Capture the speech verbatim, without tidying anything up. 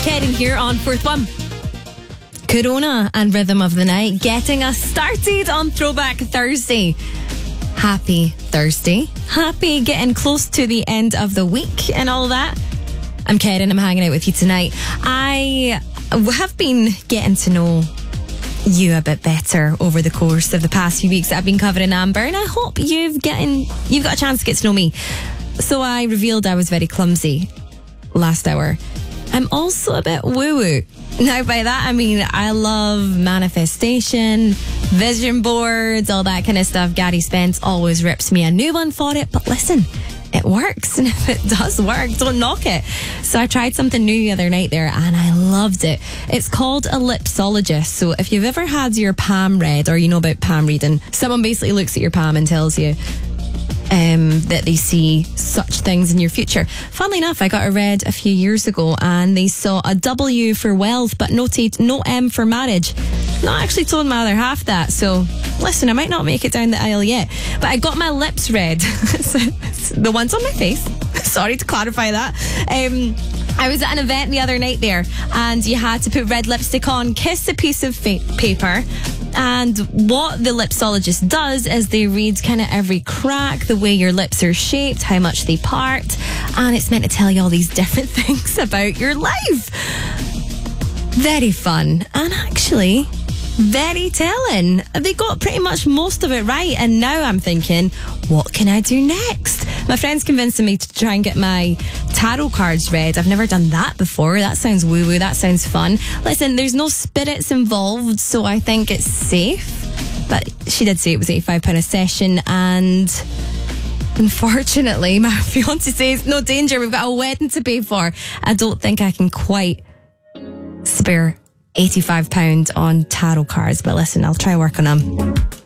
Karen here on Fourth One. Corona and Rhythm of the Night getting us started on Throwback Thursday. Happy Thursday. Happy getting close to the end of the week and all that. I'm Karen, I'm hanging out with you tonight. I have been getting to know you a bit better over the course of the past few weeks that I've been covering Amber, and I hope you've getting you've got a chance to get to know me. So I revealed I was very clumsy last hour. I'm also a bit woo-woo. Now by that I mean I love manifestation, vision boards, all that kind of stuff. Gary Spence always rips me a new one for it, but listen, it works, and if it does work, don't knock it. So I tried something new the other night there and I loved it. It's called a lipsologist. So if you've ever had your palm read, or you know about palm reading, someone basically looks at your palm and tells you um, that they see such things in your future. Funnily enough, I got it read a few years ago and they saw a W for wealth but noted no M for marriage. Not actually told my other half that, so listen, I might not make it down the aisle yet, but I got my lips read. The ones on my face. Sorry to clarify that. Um, I was at an event the other night there and you had to put red lipstick on, kiss a piece of fa- paper, and what the lipsologist does is they read kind of every crack, the way your lips are shaped, how much they part, and it's meant to tell you all these different things about your life. Very fun, and actually very telling. They got pretty much most of it right, and now I'm thinking, what can I do next? My friend's convincing me to try and get my tarot cards read. I've never done that before. That sounds woo-woo. That sounds fun. Listen, there's no spirits involved, so I think it's safe. But she did say it was eighty-five pounds a session, and unfortunately, my fiance says, no danger, we've got a wedding to pay for. I don't think I can quite spare eighty-five pounds on tarot cards, but listen, I'll try work on them.